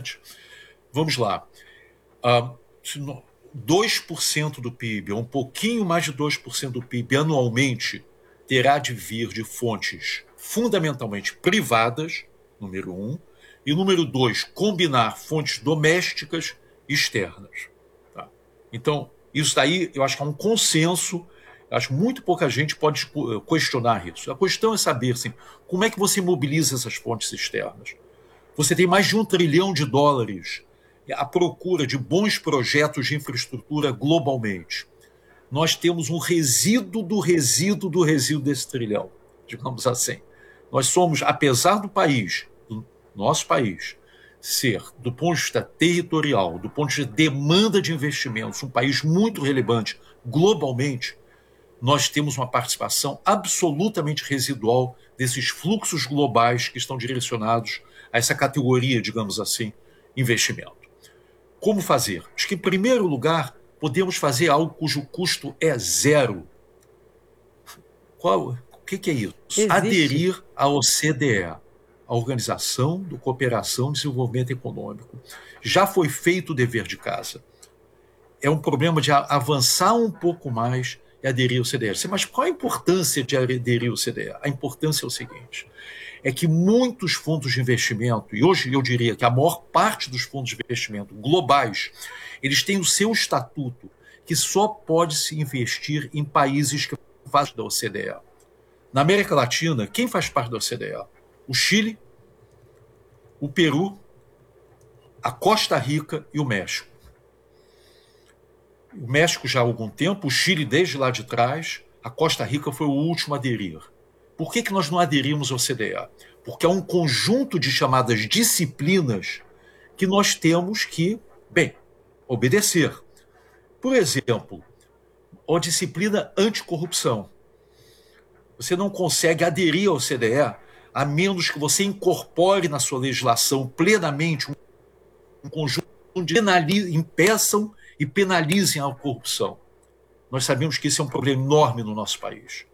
interessante. Vamos lá. 2% do PIB, um pouquinho mais de 2% do PIB anualmente, terá de vir de fontes fundamentalmente privadas, número 1, e número 2, combinar fontes domésticas e externas. Tá? Então, isso daí eu acho que é um consenso, acho que muito pouca gente pode questionar isso. A questão é saber assim, como é que você mobiliza essas fontes externas. Você tem mais de $1 trilhão à procura de bons projetos de infraestrutura globalmente. Nós temos um resíduo do resíduo do resíduo desse trilhão, digamos assim. Nós somos, apesar do país, do nosso país, ser, do ponto de vista territorial, do ponto de vista de demanda de investimentos, um país muito relevante globalmente, nós temos uma participação absolutamente residual desses fluxos globais que estão direcionados a essa categoria, digamos assim, investimento. Como fazer? Acho que, em primeiro lugar, podemos fazer algo cujo custo é zero. O que é isso? Existe. Aderir à OCDE, a Organização de Cooperação e Desenvolvimento Econômico. Já foi feito o dever de casa. É um problema de avançar um pouco mais e aderir ao OCDE. Mas qual a importância de aderir ao OCDE? A importância é o seguinte, é que muitos fundos de investimento, e hoje eu diria que a maior parte dos fundos de investimento globais, eles têm o seu estatuto, que só pode se investir em países que fazem parte da OCDE. Na América Latina, quem faz parte da OCDE? O Chile, o Peru, a Costa Rica e o México. O México já há algum tempo, o Chile desde lá de trás, a Costa Rica foi o último a aderir. Por que nós não aderimos ao OCDE? Porque é um conjunto de chamadas disciplinas que nós temos que, obedecer. Por exemplo, a disciplina anticorrupção. Você não consegue aderir ao OCDE a menos que você incorpore na sua legislação plenamente um conjunto de impeçam e penalizem a corrupção. Nós sabemos que isso é um problema enorme no nosso país.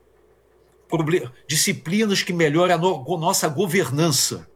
Disciplinas que melhoram a nossa governança.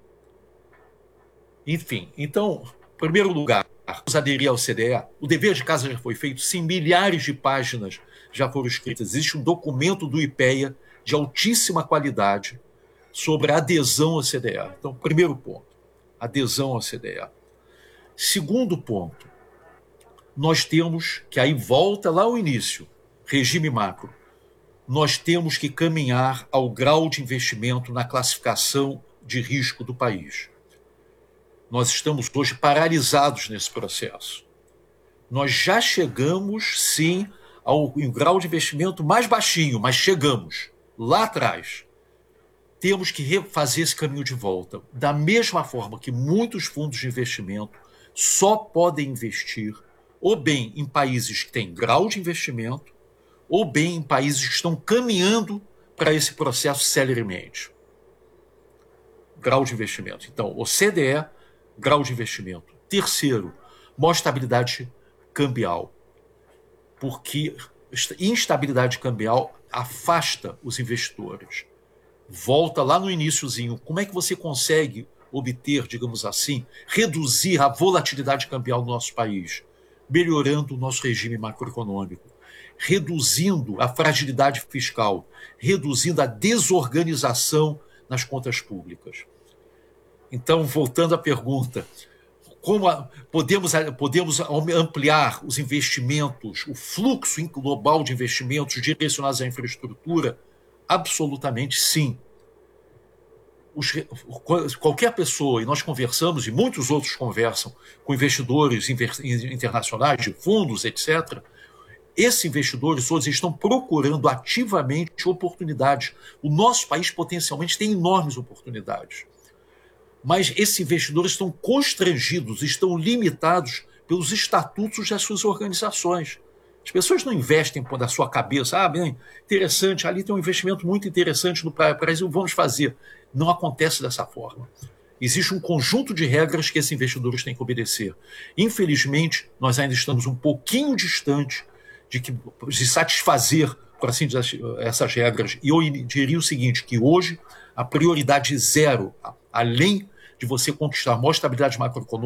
Enfim, então, em primeiro lugar, vamos aderir ao OCDE. O dever de casa já foi feito, sim, milhares de páginas já foram escritas. Existe um documento do IPEA de altíssima qualidade sobre a adesão ao OCDE. Então, primeiro ponto, adesão ao OCDE. Segundo ponto, nós temos que aí volta lá ao início, regime macro. Nós temos que caminhar ao grau de investimento na classificação de risco do país. Nós estamos hoje paralisados nesse processo. Nós já chegamos, sim, ao grau de investimento mais baixinho, mas chegamos lá atrás. Temos que refazer esse caminho de volta. Da mesma forma que muitos fundos de investimento só podem investir ou bem em países que têm grau de investimento, ou bem em países que estão caminhando para esse processo celeremente. Grau de investimento. Então, OCDE, grau de investimento. Terceiro, maior estabilidade cambial. Porque instabilidade cambial afasta os investidores. Volta lá no iniciozinho. Como é que você consegue obter, digamos assim, reduzir a volatilidade cambial do nosso país? Melhorando o nosso regime macroeconômico, reduzindo a fragilidade fiscal, reduzindo a desorganização nas contas públicas. Então, voltando à pergunta, como podemos ampliar os investimentos, o fluxo global de investimentos direcionados à infraestrutura? Absolutamente sim. Qualquer pessoa, e nós conversamos, e muitos outros conversam com investidores internacionais, de fundos, etc., esses investidores todos estão procurando ativamente oportunidades. O nosso país potencialmente tem enormes oportunidades. Mas esses investidores estão constrangidos, estão limitados pelos estatutos das suas organizações. As pessoas não investem da sua cabeça, bem, interessante, ali tem um investimento muito interessante no Brasil, vamos fazer. Não acontece dessa forma. Existe um conjunto de regras que esses investidores têm que obedecer. Infelizmente, nós ainda estamos um pouquinho distante de satisfazer, por assim dizer, essas regras. E eu diria o seguinte, que hoje a prioridade zero, além de você conquistar a maior estabilidade macroeconômica,